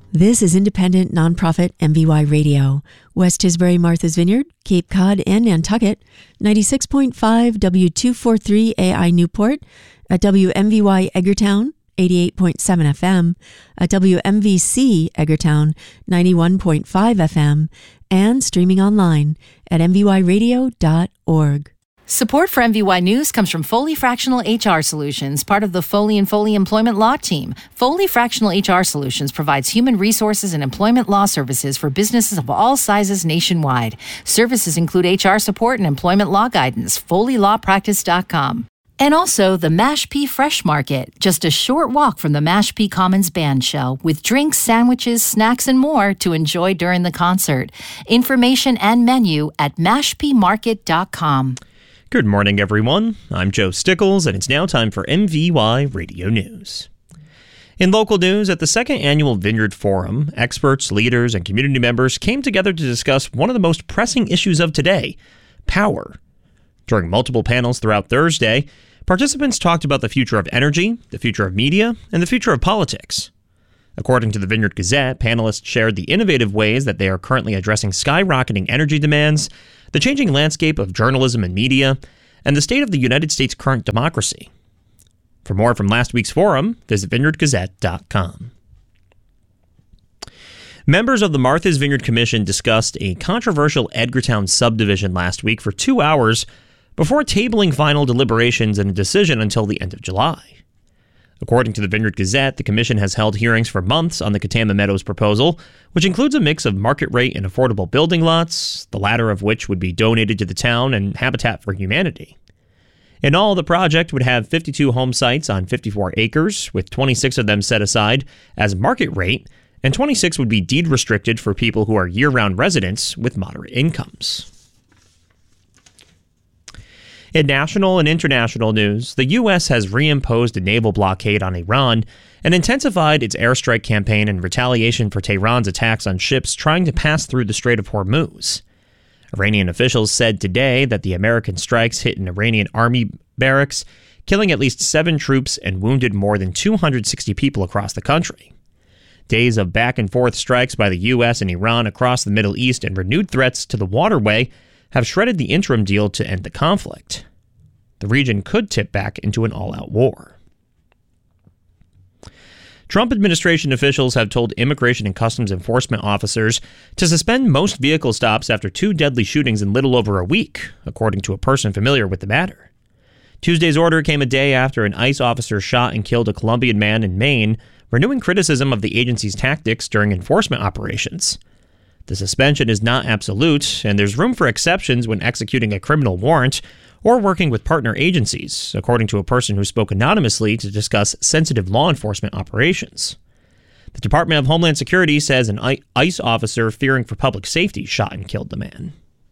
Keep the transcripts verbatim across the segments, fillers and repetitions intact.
This is independent nonprofit M V Y Radio. West Tisbury, Martha's Vineyard, Cape Cod, and Nantucket. ninety-six point five W two forty-three A I Newport. At W M V Y Edgartown, eighty-eight point seven F M. At W M V C Edgartown, ninety-one point five F M. And streaming online at m v y radio dot org. Support for M V Y News comes from Foley Fractional H R Solutions, part of the Foley and Foley Employment Law Team. Foley Fractional H R Solutions provides human resources and employment law services for businesses of all sizes nationwide. Services include H R support and employment law guidance. foley law practice dot com. And also the Mashpee Fresh Market, just a short walk from the Mashpee Commons Band Shell, with drinks, sandwiches, snacks, and more to enjoy during the concert. Information and menu at mashpee market dot com. Good morning, everyone. I'm Joe Stickles, and it's now time for M V Y Radio News. In local news, at the second annual Vineyard Forum, experts, leaders, and community members came together to discuss one of the most pressing issues of today, power. During multiple panels throughout Thursday, participants talked about the future of energy, the future of media, and the future of politics. According to the Vineyard Gazette, panelists shared the innovative ways that they are currently addressing skyrocketing energy demands, the changing landscape of journalism and media, and the state of the United States' current democracy. For more from last week's forum, visit vineyard gazette dot com. Members of the Martha's Vineyard Commission discussed a controversial Edgartown subdivision last week for two hours before tabling final deliberations and a decision until the end of July. According to the Vineyard Gazette, the Commission has held hearings for months on the Katama Meadows proposal, which includes a mix of market rate and affordable building lots, the latter of which would be donated to the town and Habitat for Humanity. In all, the project would have fifty-two home sites on fifty-four acres, with twenty-six of them set aside as market rate, and twenty-six would be deed restricted for people who are year-round residents with moderate incomes. In national and international news, the U S has reimposed a naval blockade on Iran and intensified its airstrike campaign in retaliation for Tehran's attacks on ships trying to pass through the Strait of Hormuz. Iranian officials said today that the American strikes hit an Iranian army barracks, killing at least seven troops and wounded more than two hundred sixty people across the country. Days of back-and-forth strikes by the U S and Iran across the Middle East and renewed threats to the waterway have shredded the interim deal to end the conflict. The region could tip back into an all-out war. Trump administration officials have told Immigration and Customs Enforcement officers to suspend most vehicle stops after two deadly shootings in little over a week, according to a person familiar with the matter. Tuesday's order came a day after an ICE officer shot and killed a Colombian man in Maine, renewing criticism of the agency's tactics during enforcement operations. The suspension is not absolute, and there's room for exceptions when executing a criminal warrant or working with partner agencies, according to a person who spoke anonymously to discuss sensitive law enforcement operations. The Department of Homeland Security says an ICE officer fearing for public safety shot and killed the man.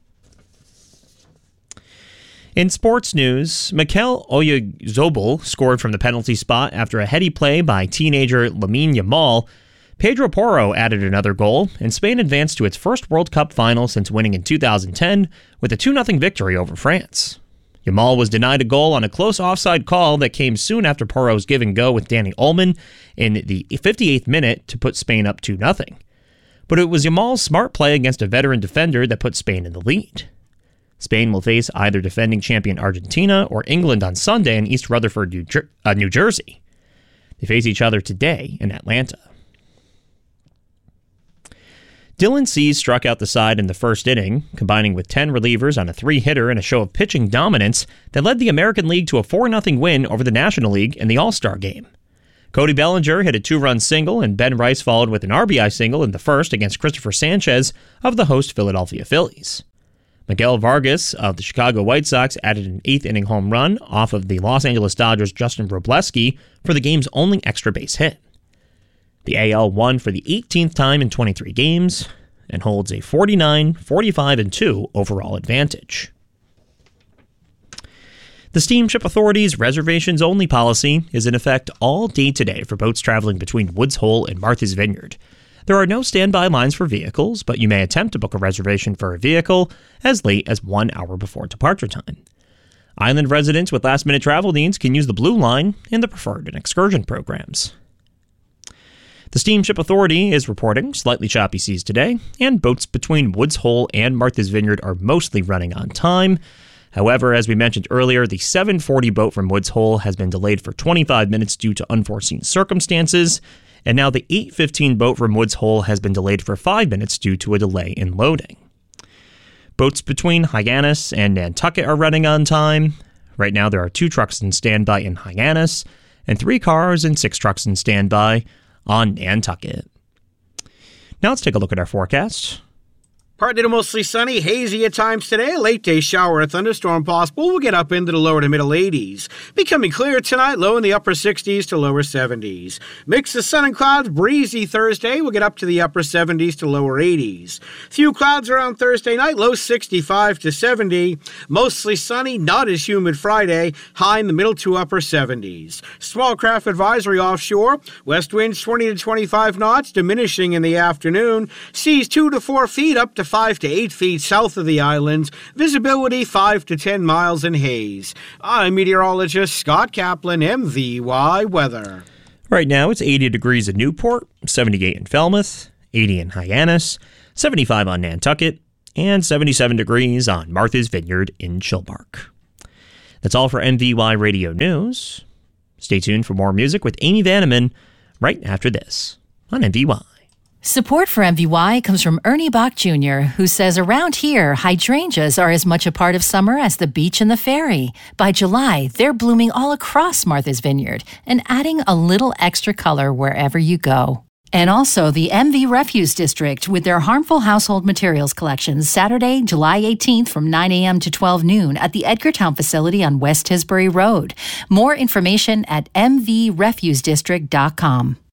In sports news, Mikel Oyarzabal scored from the penalty spot after a heady play by teenager Lamine Yamal. Pedro Porro added another goal, and Spain advanced to its first World Cup final since winning in two thousand ten with a two nothing victory over France. Yamal was denied a goal on a close offside call that came soon after Porro's give-and-go with Danny Ullman in the fifty-eighth minute to put Spain up two nothing. But it was Yamal's smart play against a veteran defender that put Spain in the lead. Spain will face either defending champion Argentina or England on Sunday in East Rutherford, New, Jer- uh, New Jersey. They face each other today in Atlanta. Dylan Cease struck out the side in the first inning, combining with ten relievers on a three-hitter in a show of pitching dominance that led the American League to a four nothing win over the National League in the All-Star Game. Cody Bellinger hit a two-run single, and Ben Rice followed with an R B I single in the first against Christopher Sanchez of the host Philadelphia Phillies. Miguel Vargas of the Chicago White Sox added an eighth-inning home run off of the Los Angeles Dodgers' Justin Wrobleski for the game's only extra base hit. The A L won for the eighteenth time in twenty-three games and holds a forty-nine, forty-five, and two overall advantage. The Steamship Authority's reservations-only policy is in effect all day today for boats traveling between Woods Hole and Martha's Vineyard. There are no standby lines for vehicles, but you may attempt to book a reservation for a vehicle as late as one hour before departure time. Island residents with last-minute travel needs can use the Blue Line and the Preferred and Excursion programs. The Steamship Authority is reporting slightly choppy seas today, and boats between Woods Hole and Martha's Vineyard are mostly running on time. However, as we mentioned earlier, the seven forty boat from Woods Hole has been delayed for twenty-five minutes due to unforeseen circumstances, and now the eight fifteen boat from Woods Hole has been delayed for five minutes due to a delay in loading. Boats between Hyannis and Nantucket are running on time. Right now there are two trucks in standby in Hyannis, and three cars and six trucks in standby on Nantucket. Now let's take a look at our forecast. Partly to mostly sunny, hazy at times today. A late day shower or thunderstorm possible. We'll get up into the lower to middle eighties. Becoming clear tonight, low in the upper sixties to lower seventies. Mix of sun and clouds, breezy Thursday. We'll get up to the upper seventies to lower eighties. Few clouds around Thursday night, low sixty-five to seventy. Mostly sunny, not as humid Friday, high in the middle to upper seventies. Small craft advisory offshore. West winds twenty to twenty-five knots, diminishing in the afternoon. Seas two to four feet up to five to eight feet south of the islands. Visibility five to ten miles in haze. I'm meteorologist Scott Kaplan, M V Y Weather. Right now it's eighty degrees in Newport, seventy-eight in Falmouth, eighty in Hyannis, seventy-five on Nantucket, and seventy-seven degrees on Martha's Vineyard in Chilmark. That's all for M V Y Radio News. Stay tuned for more music with Amy Vanneman right after this on M V Y. Support for M V Y comes from Ernie Bach Junior, who says around here, hydrangeas are as much a part of summer as the beach and the ferry. By July, they're blooming all across Martha's Vineyard and adding a little extra color wherever you go. And also the M V Refuse District with their harmful household materials collections Saturday, July eighteenth from nine a.m. to twelve noon at the Edgartown facility on West Tisbury Road. More information at m v refuse district dot com.